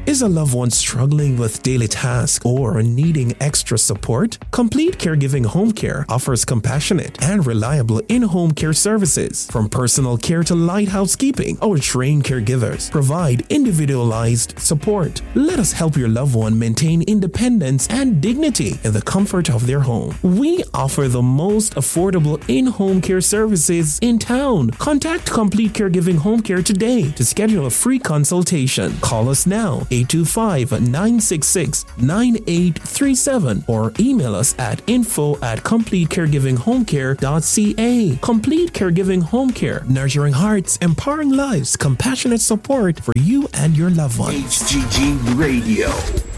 Is a loved one struggling with daily tasks or needing extra support? Complete Caregiving Home Care offers compassionate and reliable in-home care services. From personal care to light housekeeping, our trained caregivers provide individualized support. Let us help your loved one maintain independence and dignity in the comfort of their home. We offer the most affordable in-home care services in town. Contact Complete Caregiving Home Care today to schedule a free consultation. Call us now, 825-966-9837, or email us at info@completecaregivinghomecare.ca. Complete Caregiving Home Care, nurturing hearts, empowering lives, compassionate support for you and your loved one. HGG Radio.